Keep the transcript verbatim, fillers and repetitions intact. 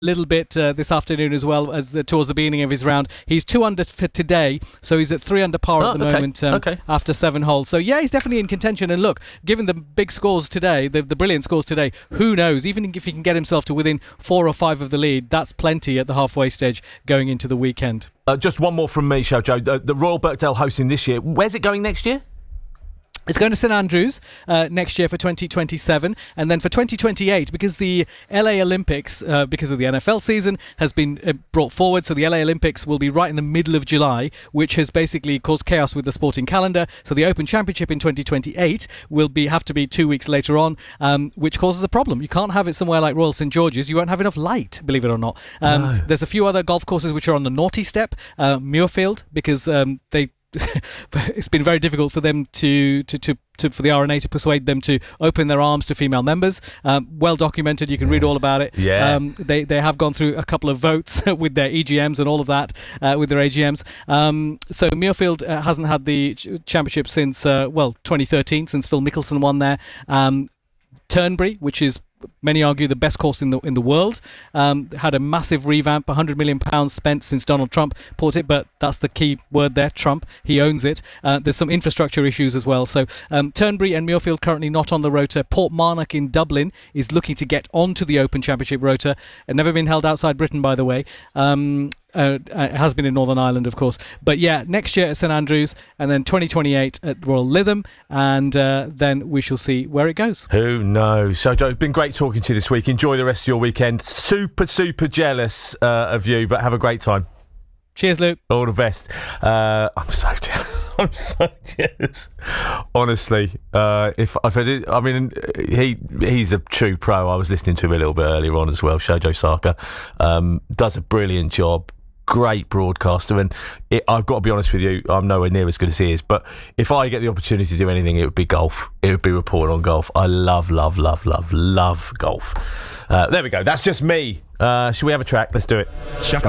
little bit uh, this afternoon as well as the, towards the beginning of his round. He's two under for today, so he's at three under par oh, at the okay. moment um, okay. after seven holes. So yeah, he's definitely in contention. And look, given the big scores today, the, the brilliant scores today, who knows? Even if he can get himself to within four or five of the lead, that's plenty at the halfway stage going into the weekend. Uh, just one more from me, Shojo. The, the Royal Birkdale hosting this year. Where's it going next year? It's going to St Andrews uh, next year for twenty twenty-seven, and then for twenty twenty-eight, because the L A Olympics, uh, because of the N F L season, has been uh, brought forward. So the L A Olympics will be right in the middle of July, which has basically caused chaos with the sporting calendar. So the Open Championship in twenty twenty-eight will be have to be two weeks later on, um, which causes a problem. You can't have it somewhere like Royal St George's. You won't have enough light, believe it or not. Um, no. There's a few other golf courses which are on the naughty step, uh, Muirfield, because um, they. it's been very difficult for them to, to, to, to for the R N A to persuade them to open their arms to female members. Um, well documented, you can yes. read all about it. Yeah. Um, they they have gone through a couple of votes with their E G Ms and all of that, uh, with their A G Ms. Um, so Muirfield uh, hasn't had the ch- championship since uh, well twenty thirteen, since Phil Mickelson won there. Um, Turnberry, which is many argue the best course in the in the world, um, had a massive revamp, one hundred million pounds spent since Donald Trump bought it, but that's the key word there, Trump. He owns it. Uh, there's some infrastructure issues as well. So um, Turnberry and Muirfield currently not on the rota. Portmarnock in Dublin is looking to get onto the Open Championship rota. It's never been held outside Britain, by the way. Um, Uh, it has been in Northern Ireland, of course. But yeah, next year at St Andrews, and then twenty twenty-eight at Royal Lytham, and uh, then we shall see where it goes. Who knows? So, Joe, it's been great talking to you this week. Enjoy the rest of your weekend. Super, super jealous uh, of you, but have a great time. Cheers, Luke. All the best. Uh, I'm so jealous. I'm so jealous. Honestly, uh, if, if I did, I mean, he he's a true pro. I was listening to him a little bit earlier on as well. Shojo Saka um, does a brilliant job. Great broadcaster, and it, I've got to be honest with you, I'm nowhere near as good as he is, but if I get the opportunity to do anything, it would be golf. It would be reporting on golf. I love, love, love, love, love golf. Uh, there we go. That's just me. Uh, should we have a track? Let's do it. Chaka